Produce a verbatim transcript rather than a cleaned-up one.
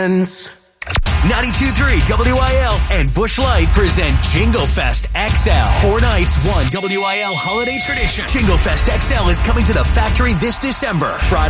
ninety-two point three W I L and Busch Light present Jingle Fest X L. Four nights, one W I L holiday tradition. Jingle Fest X L is coming to the factory this December. Friday